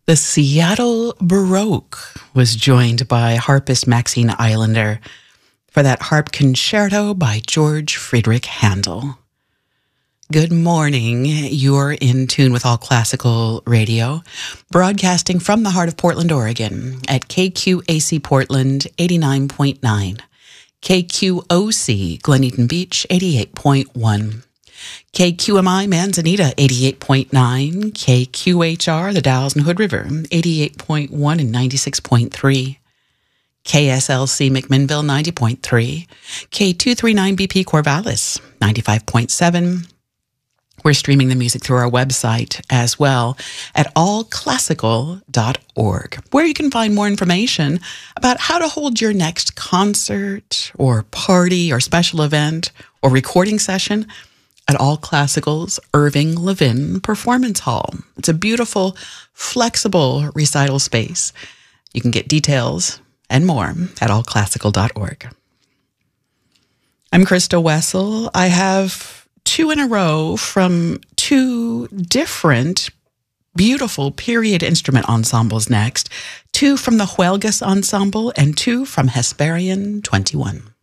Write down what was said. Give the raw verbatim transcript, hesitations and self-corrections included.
The Seattle Baroque was joined by harpist Maxine Islander for that harp concerto by George Friedrich Handel. Good morning. You're in tune with All Classical Radio, broadcasting from the heart of Portland, Oregon at K Q A C Portland eighty-nine point nine, K Q O C Glen Eden Beach eighty-eight point one, K Q M I Manzanita eighty-eight point nine, K Q H R the Dalles and Hood River eighty-eight point one and ninety-six point three, K S L C McMinnville ninety point three, K two thirty-nine B P Corvallis ninety-five point seven. We're streaming the music through our website as well at all classical dot org, where you can find more information about how to hold your next concert or party or special event or recording session at All Classical's Irving Levin Performance Hall. It's a beautiful, flexible recital space. You can get details and more at all classical dot org. I'm Krista Wessel. I have two in a row from two different beautiful period instrument ensembles next. Two from the Huelgas Ensemble and two from Hesperian twenty-one.